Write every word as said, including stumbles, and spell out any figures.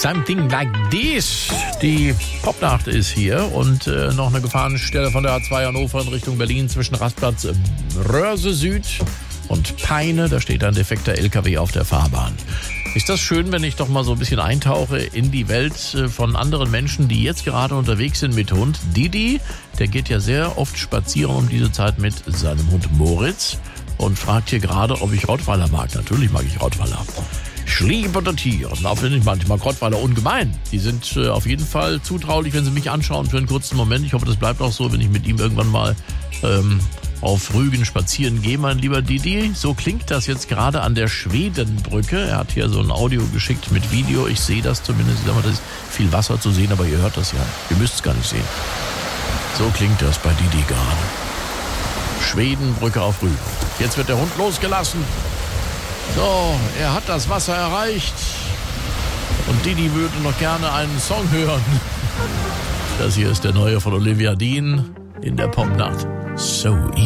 Something like this. Die Popnacht ist hier und äh, noch eine Gefahrenstelle von der A zwei Hannover in Richtung Berlin zwischen Rastplatz Röhrse Süd und Peine. Da steht ein defekter L K W auf der Fahrbahn. Ist das schön, wenn ich doch mal so ein bisschen eintauche in die Welt von anderen Menschen, die jetzt gerade unterwegs sind mit Hund. Didi, der geht ja sehr oft spazieren um diese Zeit mit seinem Hund Moritz und fragt hier gerade, ob ich Rottweiler mag. Natürlich mag ich Rottweiler. Ich liebe die Tiere, auch wenn ich manchmal Rottweiler ungemein. Die sind äh, auf jeden Fall zutraulich, wenn sie mich anschauen für einen kurzen Moment. Ich hoffe, das bleibt auch so, wenn ich mit ihm irgendwann mal ähm, auf Rügen spazieren gehe, mein lieber Didi. So klingt das jetzt gerade an der Schwedenbrücke. Er hat hier so ein Audio geschickt mit Video. Ich sehe das zumindest. Ich sag mal, da ist viel Wasser zu sehen, aber ihr hört das ja. Ihr müsst es gar nicht sehen. So klingt das bei Didi gerade. Schwedenbrücke auf Rügen. Jetzt wird der Hund losgelassen. So, er hat das Wasser erreicht. Und Didi würde noch gerne einen Song hören. Das hier ist der neue von Olivia Dean in der Popnacht. So